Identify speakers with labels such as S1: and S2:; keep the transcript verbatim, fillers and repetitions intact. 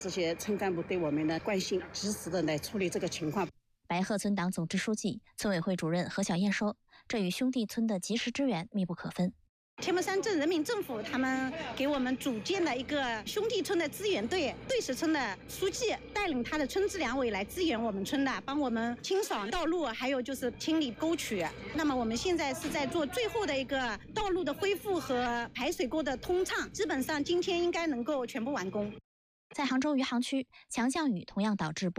S1: 这些村干部对我们的关心，及时的来处理这个情况。
S2: 白鹤村党总支书记、村委会主任何小燕说：“这与兄弟村的及时支援密不可分。”
S1: 天目山镇人民政府他们给我们组建了一个兄弟村的支援队，对石村的书记带领他的村支两委来支援我们村的，帮我们清扫道路，还有就是清理沟渠。那么我们现在是在做最后的一个道路的恢复和排水沟的通畅，基本上今天应该能够全部完工。
S2: 在杭州余杭区，强降雨同样导致部